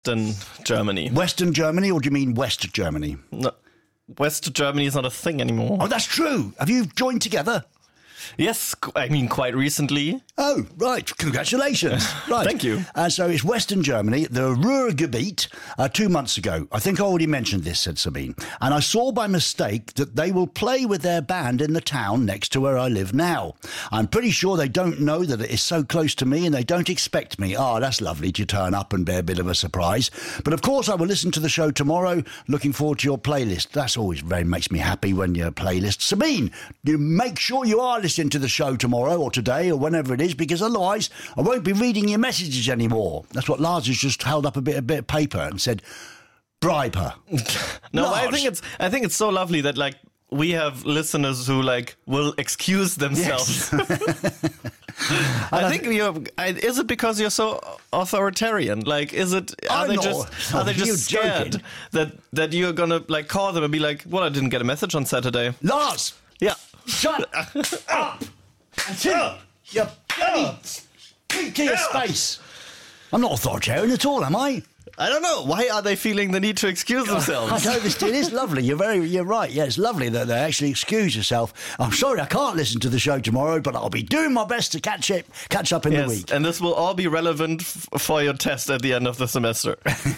Western Germany. Western Germany, or do you mean West Germany? No, West Germany is not a thing anymore. Oh, that's true. Have you joined together? Yes, I mean quite recently. Oh, right. Congratulations. Right. Thank you. So it's Western Germany, the Ruhrgebiet, 2 months ago. I think I already mentioned this, said Sabine. And I saw by mistake that they will play with their band in the town next to where I live now. I'm pretty sure they don't know that it is so close to me and they don't expect me. Oh, that's lovely to turn up and be a bit of a surprise. But of course, I will listen to the show tomorrow. Looking forward to your playlist. That's always very makes me happy when your playlist. Sabine, you make sure you are listening to the show tomorrow or today or whenever it is, because otherwise I won't be reading your messages anymore. That's what Lars has just held up a bit of paper and said, bribe her. No, Lars. I think it's so lovely that like we have listeners who like will excuse themselves. Yes. I think is it because you're so authoritarian? Like, is it? Are they just scared that you're gonna like call them and be like, "Well, I didn't get a message on Saturday." Lars, Yeah. shut up until you speak to your space. I'm not authoritarian at all, am I? I don't know. Why are they feeling the need to excuse themselves? I know it is lovely. You're right. Yeah, it's lovely that they actually excuse yourself. I'm sorry I can't listen to the show tomorrow, but I'll be doing my best to catch up in the week. And this will all be relevant for your test at the end of the semester.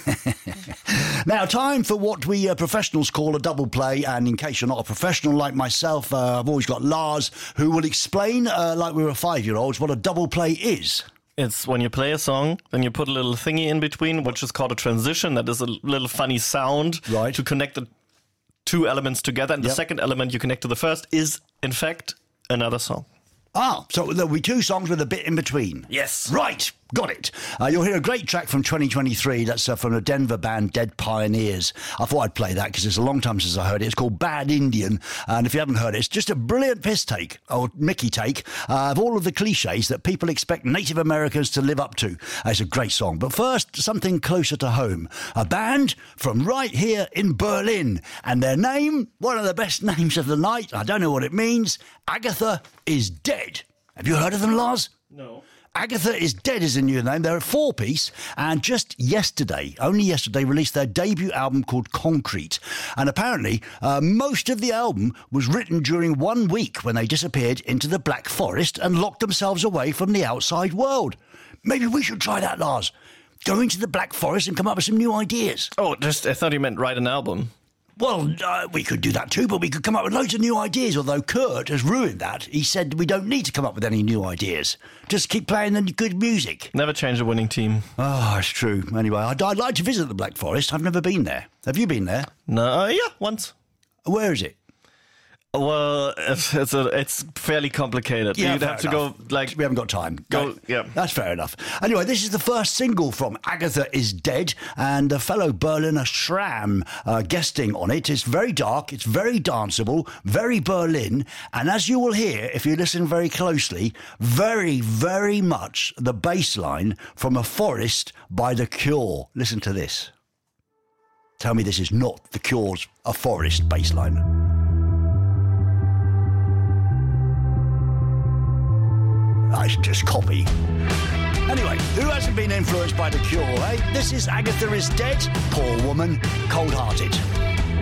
Now, time for what we professionals call a double play. And in case you're not a professional like myself, I've always got Lars, who will explain, like we were 5-year-olds, what a double play is. It's when you play a song, then you put a little thingy in between, which is called a transition. That is a little funny sound right, to connect the two elements together. And the second element you connect to the first is, in fact, another song. Ah, so there'll be two songs with a bit in between. Yes. Right, got it. You'll hear a great track from 2023. That's from the Denver band Dead Pioneers. I thought I'd play that because it's a long time since I heard it. It's called Bad Indian. And if you haven't heard it, it's just a brilliant piss take, or Mickey take, of all of the cliches that people expect Native Americans to live up to. It's a great song. But first, something closer to home. A band from right here in Berlin. And their name, one of the best names of the night, I don't know what it means, Agatha is Dead. Have you heard of them, Lars? No. Agatha is Dead is a new name. They're a 4-piece, and just yesterday, only yesterday, released their debut album called Concrete. And apparently, most of the album was written during 1 week when they disappeared into the Black Forest and locked themselves away from the outside world. Maybe we should try that, Lars. Go into the Black Forest and come up with some new ideas. Oh, I thought you meant write an album. Well, we could do that too, but we could come up with loads of new ideas, although Kurt has ruined that. He said we don't need to come up with any new ideas. Just keep playing the good music. Never change a winning team. Oh, it's true. Anyway, I'd like to visit the Black Forest. I've never been there. Have you been there? No, yeah, once. Where is it? Well, it's fairly complicated. Yeah, You'd have to go, like... We haven't got time. Yeah. That's fair enough. Anyway, this is the first single from Agatha is Dead, and a fellow Berliner Schramm guesting on it. It's very dark, it's very danceable, very Berlin, and as you will hear, if you listen very closely, very, very much the bass line from A Forest by The Cure. Listen to this. Tell me this is not The Cure's A Forest bass line. It's just copy. Anyway, who hasn't been influenced by The Cure, eh? This is Agatha is Dead. Poor woman, cold-hearted.